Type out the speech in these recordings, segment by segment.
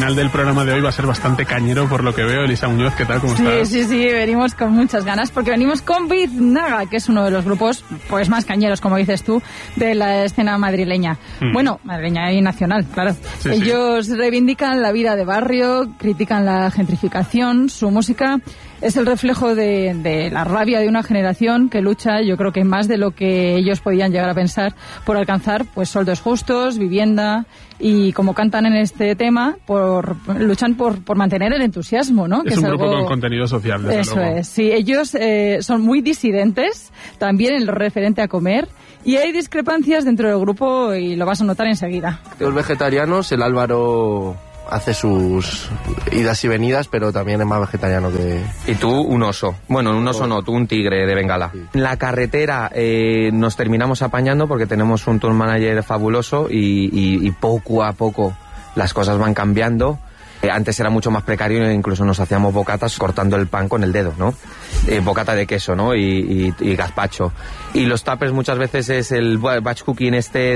final del programa de hoy va a ser bastante cañero por lo que veo. Elisa Muñoz, ¿qué tal? ¿Cómo estás? Sí, venimos con muchas ganas porque venimos con Biznaga, que es uno de los grupos pues más cañeros, como dices tú, de la escena madrileña. Bueno, madrileña y nacional, claro. Ellos reivindican la vida de barrio, critican la gentrificación, su música es el reflejo de la rabia de una generación que lucha, yo creo que más de lo que ellos podían llegar a pensar, por alcanzar pues sueldos justos, vivienda y, como cantan en este tema, luchan por mantener el entusiasmo, ¿no? Es un grupo con contenido social, desde Eso luego. es, sí. Ellos son muy disidentes, también en lo referente a comer, y hay discrepancias dentro del grupo y lo vas a notar enseguida. Los vegetarianos, el Álvaro hace sus idas y venidas, pero también es más vegetariano que... Y tú, un oso. Bueno, un oso no, tú un tigre de Bengala. Sí. En la carretera nos terminamos apañando porque tenemos un tour manager fabuloso y poco a poco las cosas van cambiando. Antes era mucho más precario e incluso nos hacíamos bocatas cortando el pan con el dedo, ¿no? Bocata de queso, ¿no? Y gazpacho. Y los tuppers muchas veces es el batch cooking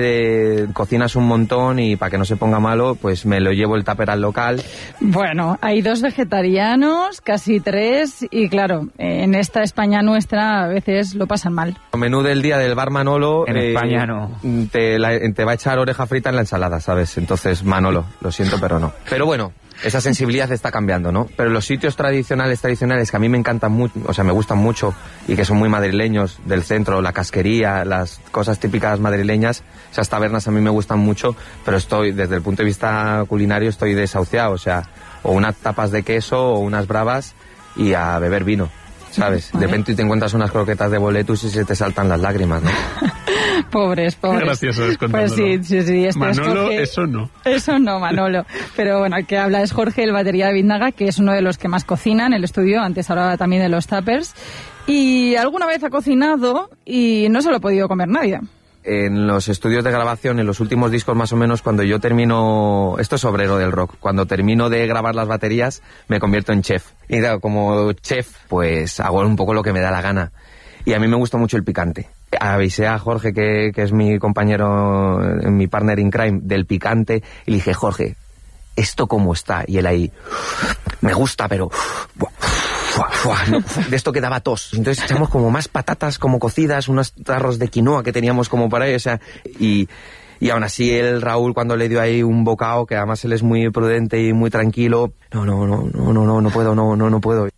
cocinas un montón y para que no se ponga malo, pues me lo llevo el tupper al local. Bueno, hay 2 vegetarianos, casi 3, y claro, en esta España nuestra a veces lo pasan mal. El menú del día del bar Manolo... En España no. Te va a echar oreja frita en la ensalada, ¿sabes? Entonces, Manolo, lo siento, pero no. Pero bueno... Esa sensibilidad está cambiando, ¿no? Pero los sitios tradicionales que a mí me encantan mucho, o sea, me gustan mucho y que son muy madrileños, del centro, la casquería, las cosas típicas madrileñas, esas tabernas a mí me gustan mucho, pero desde el punto de vista culinario estoy desahuciado, o sea, o unas tapas de queso o unas bravas y a beber vino, ¿sabes? De repente te encuentras unas croquetas de boletus y se te saltan las lágrimas, ¿no? Pobres. Qué gracioso es contándolo. Pues sí. Manolo, es eso no. Eso no, Manolo. Pero bueno, el que habla es Jorge, el batería de Biznaga, que es uno de los que más cocina en el estudio. Antes hablaba también de los tuppers. Y alguna vez ha cocinado y no se lo ha podido comer nadie. En los estudios de grabación, en los últimos discos más o menos, cuando yo termino... Esto es obrero del rock. Cuando termino de grabar las baterías, me convierto en chef. Y claro, como chef, pues hago un poco lo que me da la gana. Y a mí me gusta mucho el picante. Avisé a Jorge, que es mi compañero, mi partner in crime, del picante, y le dije, Jorge, ¿esto cómo está? Y él ahí, me gusta, pero... No, de esto quedaba tos. Entonces echamos como más patatas como cocidas, unos tarros de quinoa que teníamos como para ahí, o sea, y aún así el Raúl, cuando le dio ahí un bocado, que además él es muy prudente y muy tranquilo, no puedo.